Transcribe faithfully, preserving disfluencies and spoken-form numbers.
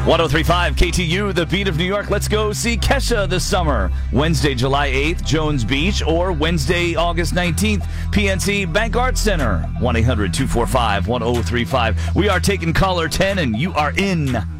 ten thirty-five K T U, the beat of New York. Let's go see Kesha this summer. Wednesday, July eighth, Jones Beach, or Wednesday, August nineteenth, P N C Bank Arts Center. one eight hundred two four five one oh three five. We are taking caller ten, and you are in.